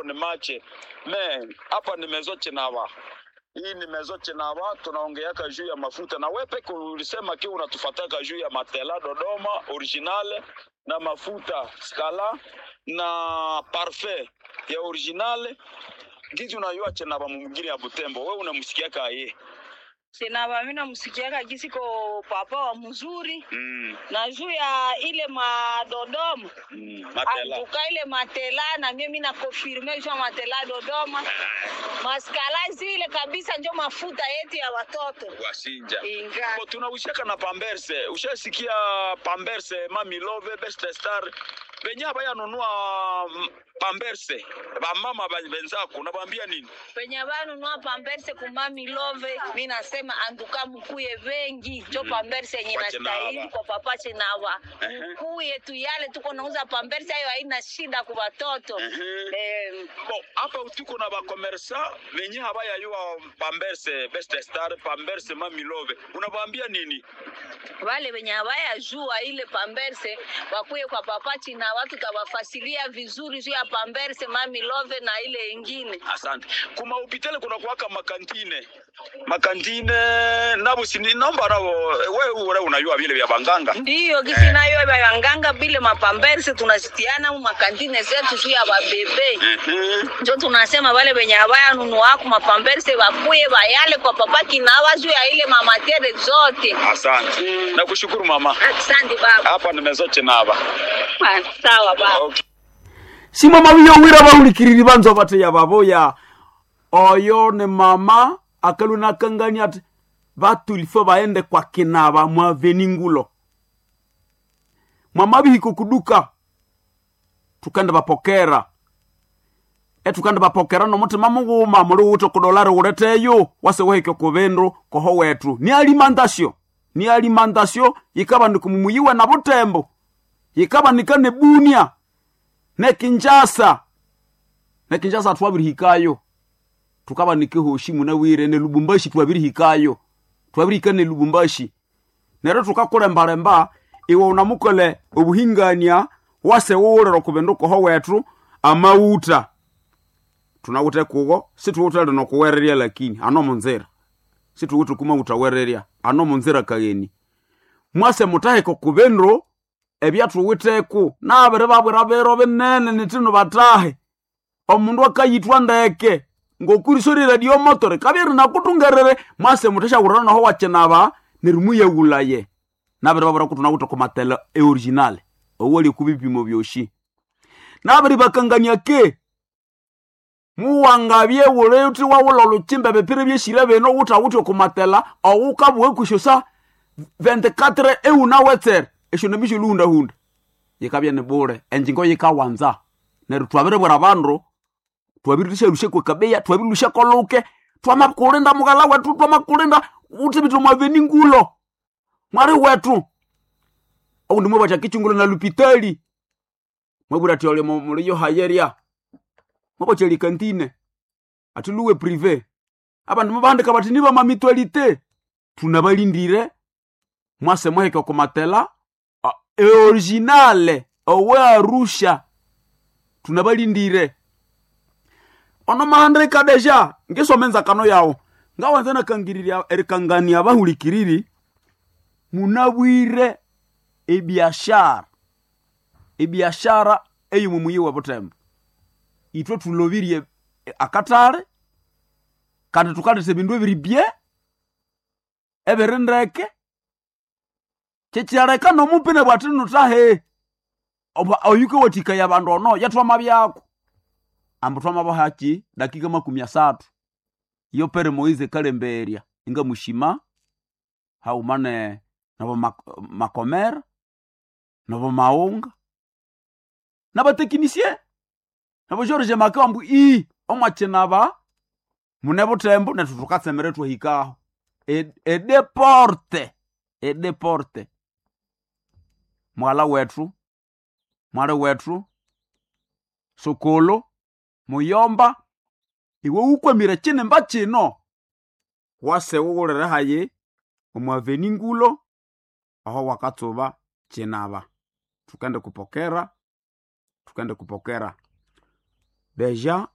ni mache. Hapa ni Maison Chinaba. Hii ni Maison Chinaba, tunaongeaka juu ya mafuta. Na wewe peke ulisema ki unatufataka juu ya matela Dodoma original na mafuta Scala na parfait ya original. Gizi unayua Chinaba mwingine ya Butembo. Wewe unamsikiaka yeye? Chinaba mimi namsikiaka gisi ko papa wa mzuri. Na juu ya ile Dodoma. Matela. Antuka ile matela na mimi na confirme juu matela Dodoma. Maskala zile kabisa ndio mafuta yetu ya watoto. Wasinja. Bo tunaushaka na Pamberse. Ushasikia Pamberse, Mami Love, Best Star. Penya baya nunua Pamberse. Ba mama benzako unabambia nini? Penya baya nunua Pamberse ku Mami Love, mimi nasema anduka mkuye wengi. Jo Pamberse yenye inastahili kwa papa Chinaba. Mkuye tu yale tuko nauza Pamberse hayo haina shida kwa watoto. Bo hapa tuko na ba commerçant wenye habaya yua Pamberse, Best Star, Pamberse, Mami Love. Unabambia nini? Wale wenye habaya jua ile Pamberse wakuye kwa papa Chinaba, tutawafasilia vizuri juu ya Pamberse, Mami Love na ile ingine. Asante. Kuma upitele kuna kuwaka makantine nabo sini naomba nao wewe unajua vile vya banganga. Ndio gisi nayo ya banganga bile mapamberse tunasitiana mu makantine zetu juu ya babebe. Ndio tunasema wale wenye habaya nunua ku mapamberse wakuye bayale kwa papa Chinaba juu ya ile mamatere zote. Asante. Nakushukuru mama. Asante baba. Hapa ni Maison Chinaba. Sawa baba. Okay. Si mama biyo wira bahulikirira banzo bate ya baboya. Oyo ne mama akaluna kangani ati batulifo baende kwa Chinaba mwa Veningulo. Mama bihiko kuduka. Tukanda bapokera. Tukanda bapokera no mutima muguma muri uto kudolari ureteyo wase weheke kubendro koho wetu. Ni alimantasyo ikaba ndikumuyiwe na Butembo. Ikaba nikane Bunia. Ne Kinshasa twabiri hikayo. Tukaba nikihoshi munawire ne Lubumbashi twabiri hikayo. Twabiri kane Lubumbashi. Nero tukakole mbaremba iwe unamukole obuhingania wase wurero kubendo ko wetu amauta. Tunawute kugo situwutale no kuwereria lakini ano munzera. Situwutu kuma utawereria ano munzera kageni. Mwase mutahe ko kubendo ebyatu witeku nabere babwera bero benene nitino batahe omundu akayitwa ndeke ngokurisorera radio motore kabiri nakutungerere mwase mutesha urana ho Chinaba nerimu yegulaye nabere babwera kutuna guto ku matela original owoli kubipimo byoshi nabere bakangania ke muwangabye wole uti wawolo chimbe bepire byeshira beno utawuti ku matela owukabwe kushosa 24 euna weter eshono bisho hunda yekabya ne bore enjingo yikawanza neru twabere bora bandro twabirisha rushe kwa kabeya twabirusha koluke twamakulinda mugala wetu twamakulinda utibito mwa Veningulo mwari wetu au ndimo bacha kichungulo na lupitali mwabura tiole muliyo hayeria mwabocheli kantine atuluwe privé abantu mubandika bati niba mamitualite tunabalindire mwase mweke ko matela originale owe Arusha tunabalindire ono mahandrika deja ngisomenza kano yawo ngawanze nakangiriria erikangania bahulikiriri munabwire ebiashara eyo mumuyi wa Butembo itwe tulobirie akatale kandi tukalete bindu ebiribye eberendeke Chechireka no mupine bwatinu tahe oba oyuke watika ya bandu ono yatwa mabyako ambutwa mabahaki dakika 30 iyo pere Moize Kalemberia inga mushima haumane nabo makomera nabo maunga nabo teknisie nabo George Makambu omwa Chinaba mune Butembo netutukatsemere twahikaho edeporte mwala wetu Sokolo Muyomba iwe ukwemire chine mbachino wase wugurere haye omwa Veningulo aho wakatsoba Chinaba tukende kupokera deja